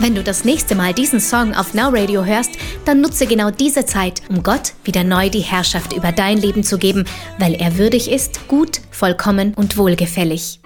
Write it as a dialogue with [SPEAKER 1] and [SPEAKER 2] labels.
[SPEAKER 1] Wenn du das nächste Mal diesen Song auf Now Radio hörst, dann nutze genau diese Zeit, um Gott wieder neu die Herrschaft über dein Leben zu geben, weil er würdig ist, gut, vollkommen und wohlgefällig.